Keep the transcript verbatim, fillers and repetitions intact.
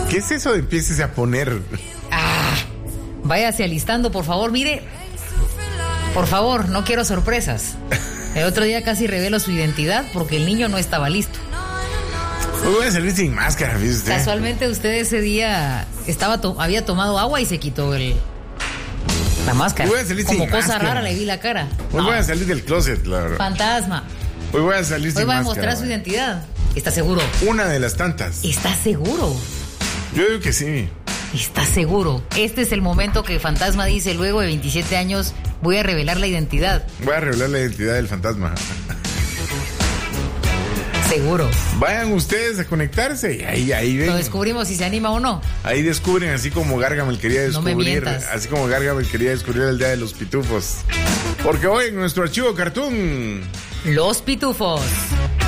¿Qué es eso de empieces a poner? Ah, váyase alistando, por favor, mire. Por favor, no quiero sorpresas. El otro día casi revelo su identidad porque el niño no estaba listo. Hoy voy a salir sin máscara, fíjese usted. Casualmente usted ese día estaba to- había tomado agua y se quitó el la máscara. Voy a salir Como sin cosa máscara. rara le vi la cara. Hoy No. voy a salir del closet, claro. Fantasma. Hoy voy a salir sin Hoy va a máscara. mostrar su identidad. ¿Está seguro? Una de las tantas. ¿Está seguro? Yo digo que sí. ¿Está seguro? Este es el momento que Fantasma dice, luego de veintisiete años voy a revelar la identidad. Voy a revelar la identidad del fantasma. Seguro. Vayan ustedes a conectarse y ahí, ahí ven. Lo descubrimos si se anima o no. Ahí descubren, así como Gargamel quería No me descubrir, mientas. así como Gargamel quería descubrir el día de los pitufos. Porque hoy en nuestro archivo cartoon, Los pitufos.